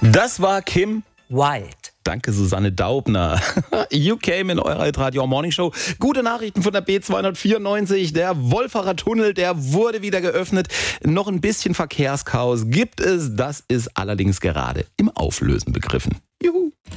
Das war Kim Wilde. Danke, Susanne Daubner. You Came in eurer Radio Morning Show. Gute Nachrichten von der B294. Der Wolfacher Tunnel, der wurde wieder geöffnet. Noch ein bisschen Verkehrschaos gibt es. Das ist allerdings gerade im Auflösen begriffen.